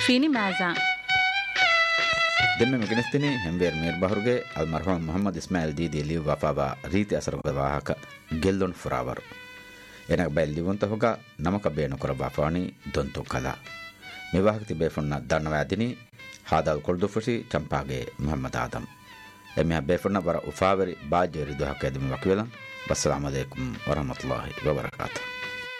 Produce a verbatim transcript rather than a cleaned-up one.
ಫೀನಿ ಮ್ಯಾಜಾ ದೆಮ್ಮೆ ಮೆಗನಿಸ್ತಿನಿ ಹೆಂಬೇರ್ ಮೇರ್ ಬಹರುಗೆ ಅಲ್ ಮರ್ಹೂಮ್ ಮೊಹಮ್ಮದ್ ಇಸ್ಮಾಯಿಲ್ ದೀದಿ ಲಿವ್ ವಫಾಬಾ ರೀತಿ ಅಸರ ವಾಹಕ ಗೆಲ್ಲೊನ್ ಫುರಾವರು ಎನಗ ಬೈಲ್ ಲಿವಂತ ಹೊಗ ನಮಕ ಬೇನು ಕೊರ ಬಾಫಾಣಿ ದೊಂತು ಕಲಾ ಮಿವಾಹಕ ತಿಬೆ ಫುನ್ನ ದನ್ನವಾದಿನಿ ಹಾದಾಲ್ ಕೊಳ್ದು ಫುಶಿ ಚಂಪಾಗೆ ಮೊಹಮ್ಮದ್ ಆದಮ್ ಎಮ್ಮೆ ಬೇಫುನ್ನ ಬರ ಉಫಾವರಿ ಬಾಜರಿ ದುಹಕ ಎದಮಿ ವಕ್ವೆಲಂ ಅಸ್ಸಲಾಮು ಅಲೈಕುಂ ವರಹಮತುಲ್ಲಾಹಿ ವಬರಕಾತು.